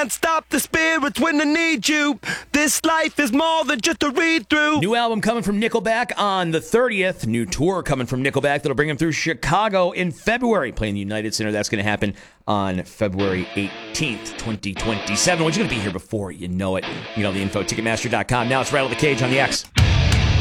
can't stop the spirits when they need you. This life is more than just a read-through. New album coming from Nickelback on the 30th. New tour coming from Nickelback that'll bring them through Chicago in February. Playing the United Center. That's going to happen on February 18th, 2027. We're going to be here before you know it. You know the info, Ticketmaster.com. Now it's Rattle the Cage on the X.